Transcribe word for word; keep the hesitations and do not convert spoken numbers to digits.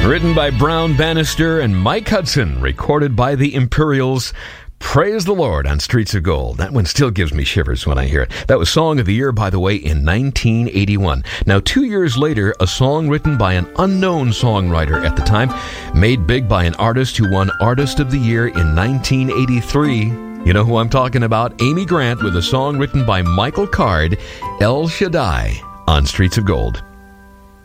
Written by Brown Bannister and Mike Hudson, recorded by the Imperials. Praise the Lord on Streets of Gold. That one still gives me shivers when I hear it. That was Song of the Year, by the way, in nineteen eighty-one. Now, two years later, a song written by an unknown songwriter at the time, made big by an artist who won Artist of the Year in nineteen eighty-three. You know who I'm talking about? Amy Grant with a song written by Michael Card, El Shaddai, on Streets of Gold.